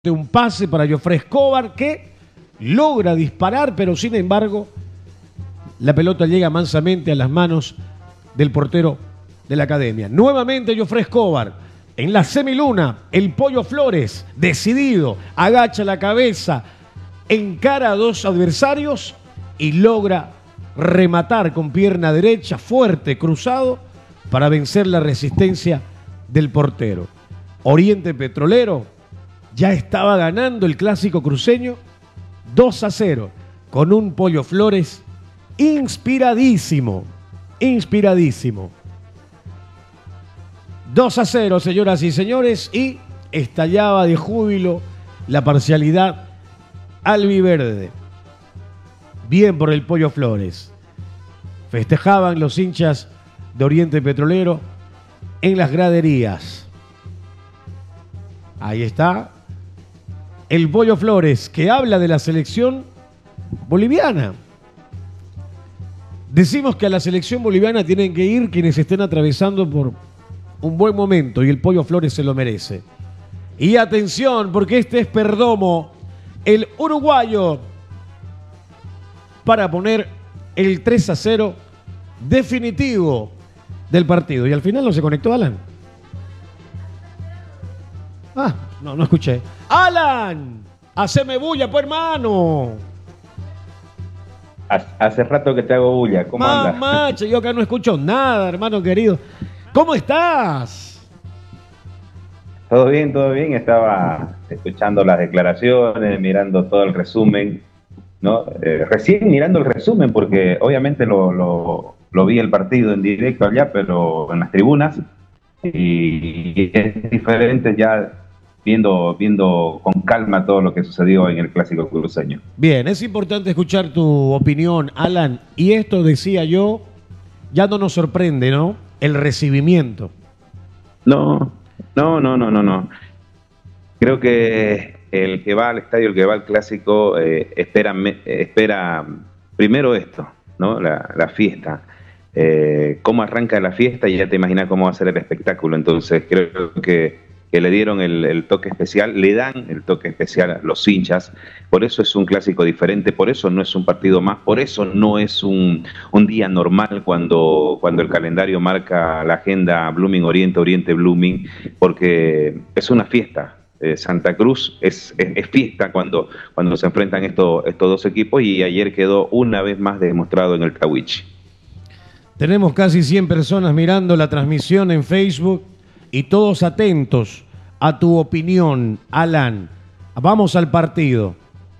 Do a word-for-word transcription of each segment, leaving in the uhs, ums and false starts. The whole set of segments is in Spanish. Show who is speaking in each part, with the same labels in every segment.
Speaker 1: de un pase para Jofré Escobar que logra disparar, pero sin embargo la pelota llega mansamente a las manos del portero de la academia. Nuevamente Jofré Escobar en la semiluna, el Pollo Flores decidido, agacha la cabeza, encara a dos adversarios y logra rematar con pierna derecha fuerte, cruzado, para vencer la resistencia del portero. Oriente Petrolero ya estaba ganando el clásico cruceño dos a cero con un Pollo Flores inspiradísimo, inspiradísimo. dos a cero, señoras y señores, y estallaba de júbilo la parcialidad albiverde. Bien por el Pollo Flores. Festejaban los hinchas de Oriente Petrolero en las graderías. Ahí está el Pollo Flores, que habla de la selección boliviana. Decimos que a la selección boliviana tienen que ir quienes estén atravesando por un buen momento y el Pollo Flores se lo merece. Y atención, porque este es Perdomo, el uruguayo, para poner el tres a cero definitivo del partido. Y al final no se conectó Alan. Ah, no, no escuché. ¡Alan! ¡Haceme bulla, pues, hermano!
Speaker 2: Hace rato que te hago bulla. ¿Cómo andas?
Speaker 1: Macho, yo acá no escucho nada, hermano querido. ¿Cómo estás?
Speaker 2: Todo bien, todo bien. Estaba escuchando las declaraciones, mirando todo el resumen, ¿no? Eh, recién mirando el resumen, porque obviamente lo, lo, lo vi el partido en directo allá, pero en las tribunas. Y es diferente ya viendo, viendo con calma todo lo que sucedió en el clásico cruceño.
Speaker 1: Bien, es importante escuchar tu opinión, Alan. Y esto, decía yo, ya no nos sorprende, ¿no? El recibimiento.
Speaker 2: No, no, no, no, no, no. Creo que el que va al estadio, el que va al clásico, eh, espera, espera primero esto, ¿no? La, la fiesta. Eh, cómo arranca la fiesta y ya te imaginas cómo va a ser el espectáculo. Entonces creo que, que le dieron el, el toque especial, le dan el toque especial a los hinchas. Por eso es un clásico diferente, por eso no es un partido más, por eso no es un, un día normal cuando, cuando el calendario marca la agenda Blooming Oriente, Oriente Blooming, porque es una fiesta. Eh, Santa Cruz es, es, es fiesta cuando, cuando se enfrentan estos, estos dos equipos, y ayer quedó una vez más demostrado en el Tawichi.
Speaker 1: Tenemos casi cien personas mirando la transmisión en Facebook y todos atentos a tu opinión, Alan. Vamos al partido.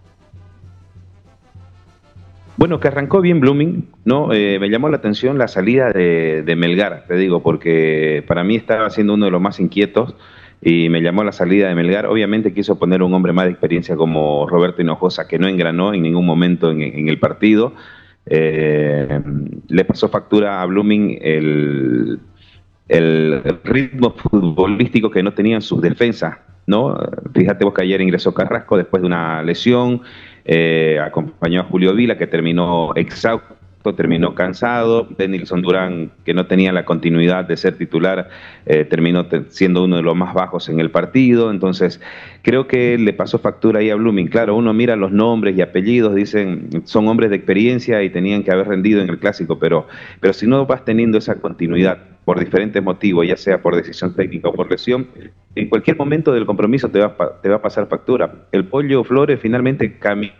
Speaker 2: Bueno, que arrancó bien Blooming, ¿no? Eh, me llamó la atención la salida de, de Melgar, te digo, porque para mí estaba siendo uno de los más inquietos y me llamó la salida de Melgar. Obviamente quiso poner un hombre más de experiencia como Roberto Hinojosa, que no engranó en ningún momento en, en el partido. Eh, le pasó factura a Blooming el, el ritmo futbolístico que no tenían sus defensas, ¿no? Fíjate vos que ayer ingresó Carrasco después de una lesión, eh, acompañó a Julio Vila, que terminó exhausto, terminó cansado. Denilson Durán, que no tenía la continuidad de ser titular, eh, terminó siendo uno de los más bajos en el partido. Entonces creo que le pasó factura ahí a Blooming. Claro, uno mira los nombres y apellidos, dicen son hombres de experiencia y tenían que haber rendido en el clásico, pero, pero si no vas teniendo esa continuidad por diferentes motivos, ya sea por decisión técnica o por lesión, en cualquier momento del compromiso te va, te va a pasar factura. El Pollo Flores finalmente caminó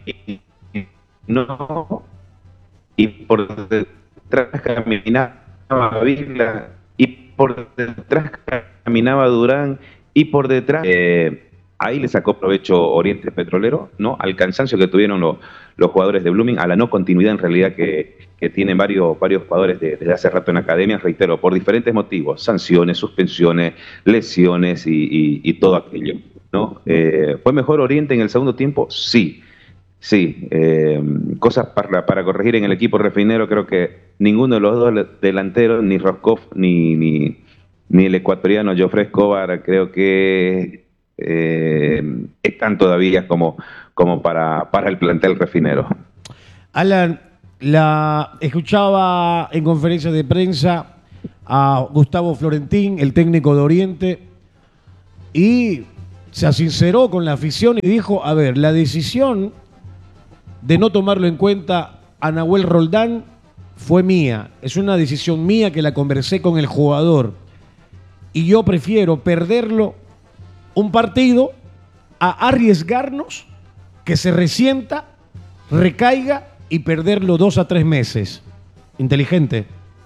Speaker 2: y por detrás caminaba Vila, y por detrás caminaba Durán, y por detrás eh, ahí le sacó provecho Oriente Petrolero, ¿no? Al cansancio que tuvieron los, los jugadores de Blooming, a la no continuidad en realidad que, que tienen varios, varios jugadores de, desde hace rato en la academia, reitero, por diferentes motivos: sanciones, suspensiones, lesiones y, y, y todo aquello, ¿no? Eh, ¿Fue mejor Oriente en el segundo tiempo? Sí. Sí, eh, cosas para, para corregir en el equipo refinero. Creo que ninguno de los dos delanteros, ni Roscoff ni, ni, ni el ecuatoriano Jofré Escobar, creo que eh, están todavía como, como para, para el plantel refinero.
Speaker 1: Alan, la escuchaba en conferencia de prensa a Gustavo Florentín, el técnico de Oriente, y se asinceró con la afición y dijo, a ver, la decisión de no tomarlo en cuenta a Nahuel Roldán fue mía. Es una decisión mía que la conversé con el jugador. Y yo prefiero perderlo un partido a arriesgarnos que se resienta, recaiga y perderlo dos a tres meses. Inteligente.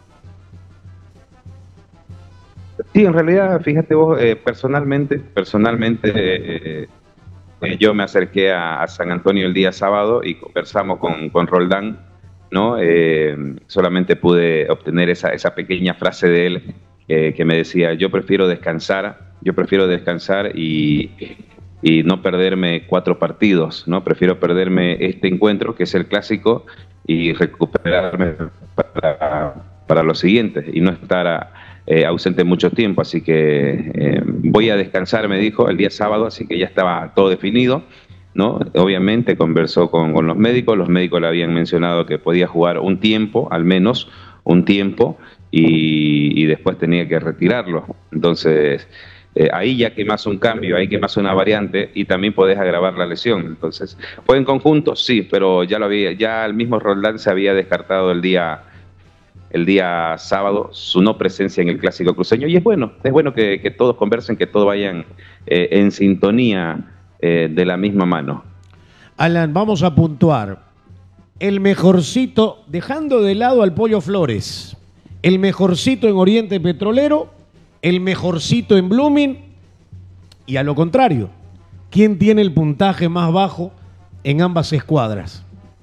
Speaker 2: Sí, en realidad, fíjate vos, eh, personalmente, personalmente eh, eh, yo me acerqué a, a San Antonio el día sábado y conversamos con, con Roldán, ¿no? Eh, solamente pude obtener esa, esa pequeña frase de él eh, que me decía, yo prefiero descansar, yo prefiero descansar y, y no perderme cuatro partidos, ¿no? Prefiero perderme este encuentro, que es el clásico, y recuperarme para, para los siguientes y no estar a, Eh, ausente mucho tiempo, así que eh, voy a descansar, me dijo, el día sábado, así que ya estaba todo definido, ¿no? Obviamente conversó con, con los médicos, los médicos le habían mencionado que podía jugar un tiempo, al menos un tiempo, y, y después tenía que retirarlo. Entonces, eh, ahí ya quemas un cambio, ahí quemas una variante y también podés agravar la lesión. Entonces, ¿fue en conjunto? Sí, pero ya lo había, ya el mismo Roldán se había descartado el día el día sábado su no presencia en el Clásico Cruceño, y es bueno, es bueno que, que todos conversen, que todos vayan eh, en sintonía eh, de la misma mano.
Speaker 1: Alan, vamos a puntuar. El mejorcito, dejando de lado al Pollo Flores, el mejorcito en Oriente Petrolero, el mejorcito en Blooming, y a lo contrario, ¿quién tiene el puntaje más bajo en ambas escuadras?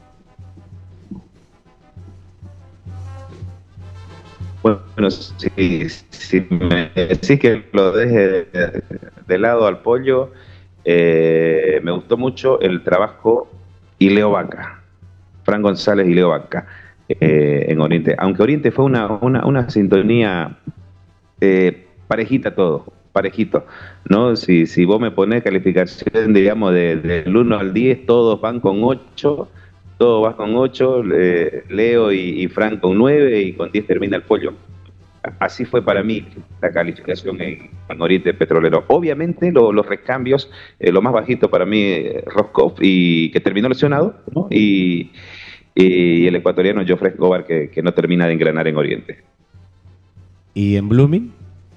Speaker 2: Bueno, si, si me decís que lo deje de, de lado al Pollo, eh, me gustó mucho el trabajo y Leo Vaca, Fran González y Leo Vaca eh, en Oriente. Aunque Oriente fue una, una, una sintonía eh, parejita todo, parejito, ¿no? Si, si vos me ponés calificación, digamos, de, del uno al diez, todos van con ocho. Todo va con ocho, eh, Leo y, y Fran con nueve y con diez termina el Pollo. Así fue para mí la calificación en, en Oriente Petrolero. Obviamente lo, los recambios, eh, lo más bajito para mí, eh, Roscoff, y que terminó lesionado, ¿no? y, y el ecuatoriano Jofre Escobar, que, que no termina de engranar en Oriente.
Speaker 1: ¿Y en Blooming?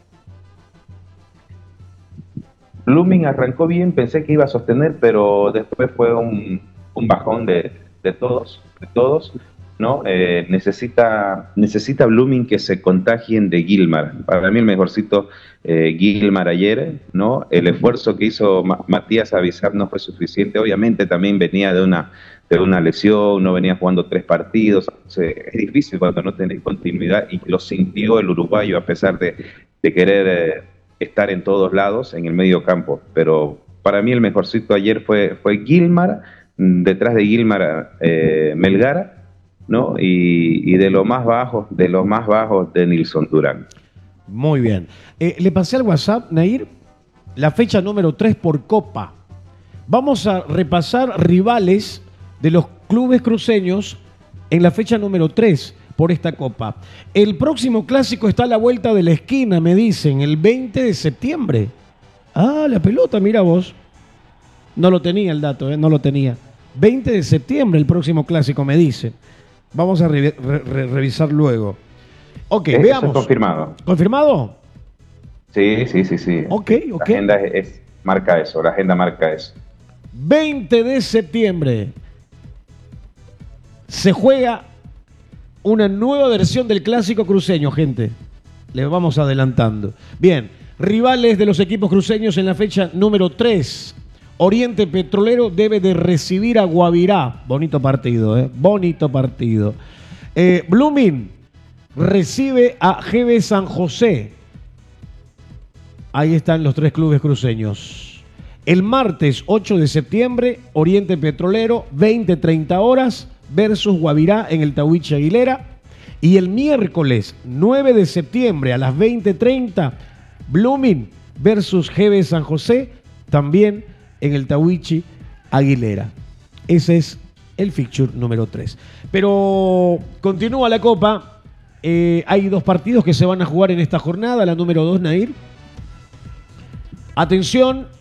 Speaker 2: Blooming arrancó bien, pensé que iba a sostener, pero después fue un, un bajón de... de todos, de todos, ¿no? Eh, necesita, necesita Blooming que se contagien de Gilmar. Para mí el mejorcito eh, Gilmar ayer, ¿no? El esfuerzo que hizo Ma Matías Avizar no fue suficiente. Obviamente también venía de una, de una lesión, no venía jugando tres partidos. O sea, es difícil cuando no tenés continuidad, y lo sintió el uruguayo a pesar de, de querer eh, estar en todos lados en el medio campo. Pero para mí el mejorcito ayer fue, fue Gilmar. Detrás de Gilmar, eh, Melgar, ¿no? Y, y de lo más bajo, de los más bajos de Nilson Durán.
Speaker 1: Muy bien. Eh, le pasé al WhatsApp, Nair, la fecha número tres por Copa. Vamos a repasar rivales de los clubes cruceños en la fecha número tres por esta Copa. El próximo clásico está a la vuelta de la esquina, me dicen, el veinte de septiembre. Ah, la pelota, mira vos. No lo tenía el dato, ¿eh? No lo tenía. veinte de septiembre el próximo clásico, me dice. Vamos a re re re revisar luego. Ok,
Speaker 2: Eso
Speaker 1: veamos.
Speaker 2: Es confirmado.
Speaker 1: ¿Confirmado?
Speaker 2: Sí, sí, sí, sí.
Speaker 1: Ok, ok.
Speaker 2: La agenda es, es, marca eso, la agenda marca eso.
Speaker 1: veinte de septiembre se juega una nueva versión del clásico cruceño, gente. Les vamos adelantando. Bien, rivales de los equipos cruceños en la fecha número tres. Oriente Petrolero debe de recibir a Guavirá. Bonito partido, ¿eh? Bonito partido. Eh, Blooming recibe a G B San José. Ahí están los tres clubes cruceños. El martes ocho de septiembre, Oriente Petrolero, veinte treinta horas, versus Guavirá en el Tahuichi Aguilera. Y el miércoles nueve de septiembre a las veinte treinta, Blooming versus G B San José, también en el Tahuichi Aguilera. Ese es el fixture número tres. Pero continúa la Copa. Eh, hay dos partidos que se van a jugar en esta jornada. La número dos, Nair. Atención,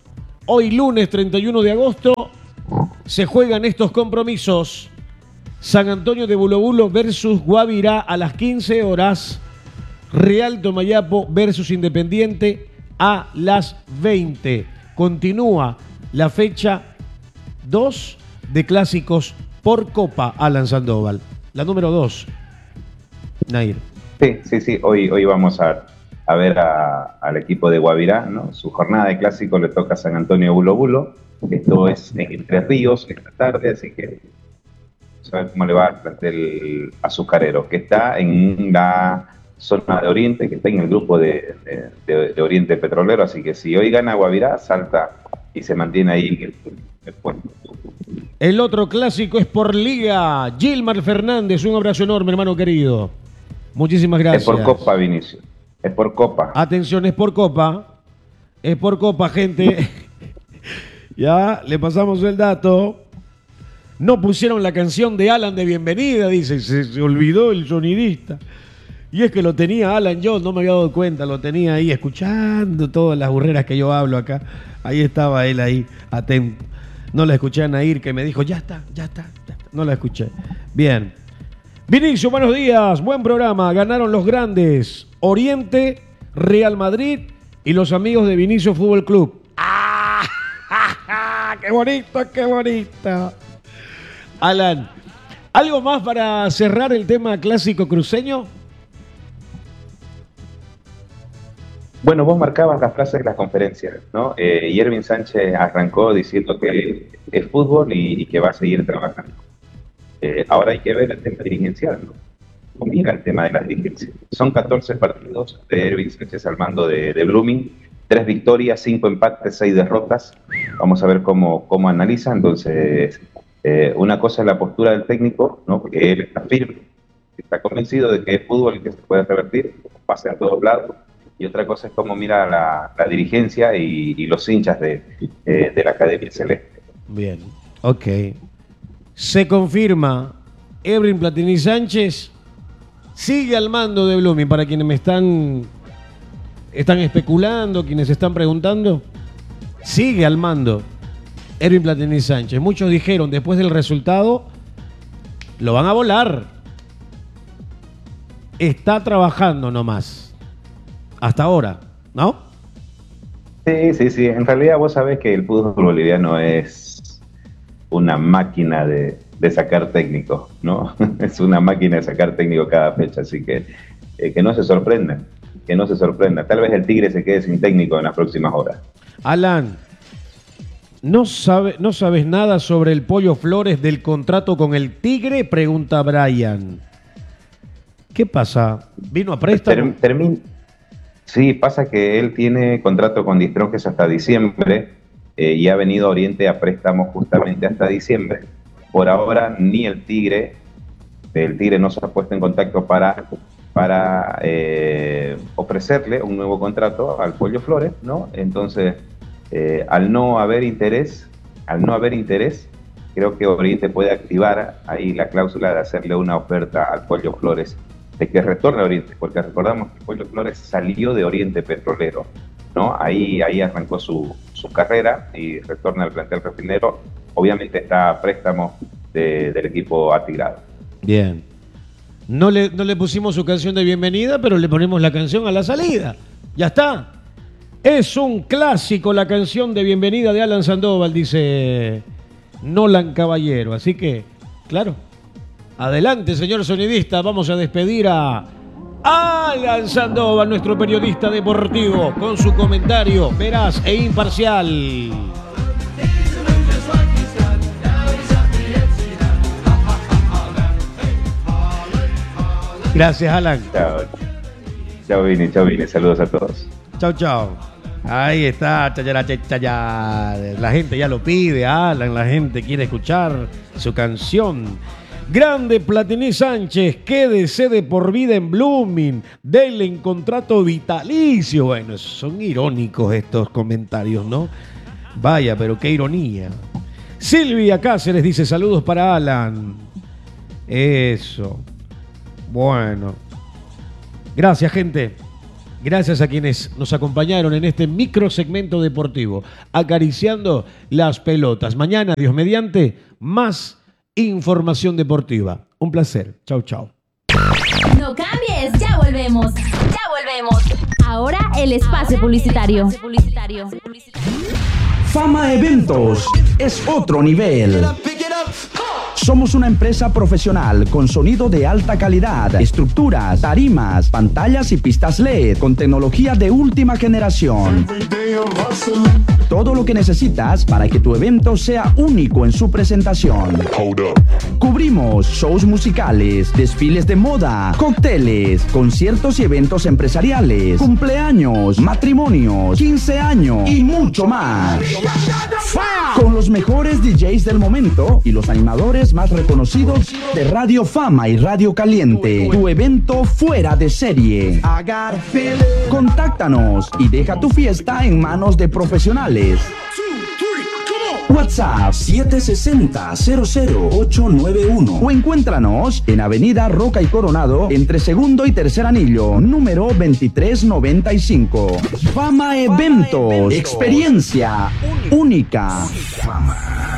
Speaker 1: Hoy lunes treinta y uno de agosto se juegan estos compromisos. San Antonio de Bulobulo versus Guavirá a las quince horas. Real Tomayapo versus Independiente a las veinte. Continúa la fecha dos de clásicos por Copa, Alan Sandoval. La número dos, Nair.
Speaker 2: Sí, sí, sí. Hoy, hoy vamos a, a ver a, al equipo de Guavirá, ¿no? Su jornada de clásico le toca a San Antonio de Bulobulo. Esto es en Entre Ríos esta tarde, así que vamos a ver cómo le va al plantel azucarero, que está en la zona de Oriente, que está en el grupo de, de, de, de Oriente Petrolero, así que si hoy gana Guavirá, salta y se mantiene ahí en el, el puesto.
Speaker 1: El otro clásico es por Liga. Gilmar Fernández, un abrazo enorme, hermano querido. Muchísimas gracias.
Speaker 2: Es por Copa, Vinicio. Es por Copa.
Speaker 1: Atención, es por Copa. Es por Copa, gente. Ya, le pasamos el dato. No pusieron la canción de Alan de bienvenida, dice. Se, se olvidó el sonidista. Y es que lo tenía Alan yo, no me había dado cuenta. Lo tenía ahí escuchando todas las burreras que yo hablo acá. Ahí estaba él ahí, atento. No la escuché a Nair, que me dijo, ya está, ya está, ya está. No la escuché. Bien. Vinicio, buenos días. Buen programa. Ganaron los grandes. Oriente, Real Madrid y los amigos de Vinicio Fútbol Club. ¡Ah! ¡Qué bonito, qué bonito! Alan, ¿algo más para cerrar el tema clásico cruceño?
Speaker 2: Bueno, vos marcabas las frases de las conferencias, ¿no? Eh, y Ervin Sánchez arrancó diciendo que es fútbol y, y que va a seguir trabajando. Eh, ahora hay que ver el tema dirigencial, ¿no? ¿Cómo mira el tema de la dirigencia? Son catorce partidos de Ervin Sánchez al mando de, de Blooming, tres victorias, cinco empates, seis derrotas. Vamos a ver cómo, cómo analiza. Entonces, eh, una cosa es la postura del técnico, ¿no? Porque él está firme, está convencido de que es fútbol y que se puede revertir, pase a todos lados. Y otra cosa es cómo mira la, la dirigencia y, y los hinchas de, eh, de la Academia Celeste.
Speaker 1: Bien, ok. Se confirma, Ervin Platini Sánchez sigue al mando de Blooming. Para quienes me están, están especulando, quienes están preguntando, sigue al mando Ervin Platini Sánchez. Muchos dijeron, después del resultado, lo van a volar. Está trabajando nomás. Hasta ahora, ¿no?
Speaker 2: Sí, sí, sí. En realidad vos sabés que el fútbol boliviano es una máquina de, de sacar técnicos, ¿no? Es una máquina de sacar técnicos cada fecha, así que eh, que no se sorprendan, que no se sorprenda. Tal vez el Tigre se quede sin técnico en las próximas horas.
Speaker 1: Alan, ¿no, sabe, ¿no sabes nada sobre el Pollo Flores del contrato con el Tigre? Pregunta Brian. ¿Qué pasa? ¿Vino a préstamo?
Speaker 2: Term, termin, sí, pasa que él tiene contrato con Distronques hasta diciembre eh, y ha venido a Oriente a préstamo justamente hasta diciembre. Por ahora ni el Tigre, el Tigre no se ha puesto en contacto para, para eh, ofrecerle un nuevo contrato al Pollo Flores, ¿no? Entonces, eh, al no haber interés, al no haber interés, creo que Oriente puede activar ahí la cláusula de hacerle una oferta al Pollo Flores de que retorne a Oriente, porque recordamos que Pollo Flores salió de Oriente Petrolero, ¿no? Ahí, ahí arrancó su, su carrera y retorna al plantel refinero. Obviamente está a préstamo de, del equipo atigrado.
Speaker 1: Bien. No le, no le pusimos su canción de bienvenida, pero le ponemos la canción a la salida. Ya está. Es un clásico la canción de bienvenida de Alan Sandoval, dice Nolan Caballero. Así que, claro. Adelante, señor sonidista, vamos a despedir a Alan Sandoval, nuestro periodista deportivo, con su comentario veraz e imparcial. Gracias, Alan.
Speaker 2: Chao, chao Vini, chao Vini, saludos a todos.
Speaker 1: Chao, chao. Ahí está, chayara, chayara. La gente ya lo pide, Alan, la gente quiere escuchar su canción. Grande Platini Sánchez, quédese de por vida en Blooming, denle en contrato vitalicio. Bueno, son irónicos estos comentarios, ¿no? Vaya, pero qué ironía. Silvia Cáceres dice saludos para Alan. Eso. Bueno. Gracias, gente. Gracias a quienes nos acompañaron en este microsegmento deportivo, acariciando las pelotas. Mañana, Dios mediante, más información deportiva. Un placer. Chau, chau.
Speaker 3: No cambies, ya volvemos. Ya volvemos. Ahora el espacio publicitario.
Speaker 4: Fama Eventos es otro nivel. Somos una empresa profesional con sonido de alta calidad, estructuras, tarimas, pantallas y pistas L E D con tecnología de última generación. Todo lo que necesitas para que tu evento sea único en su presentación. Cubrimos shows musicales, desfiles de moda, cócteles, conciertos y eventos empresariales, cumpleaños, matrimonios, quince años y mucho más. Con los mejores D Js del momento y los animadores más reconocidos de Radio Fama y Radio Caliente. Tu evento fuera de serie. Contáctanos y deja tu fiesta en manos de profesionales. WhatsApp siete seis cero, cero cero ocho nueve uno o encuéntranos en Avenida Roca y Coronado entre segundo y tercer anillo, número veintitrés noventa y cinco. Fama Eventos, experiencia única. Fama.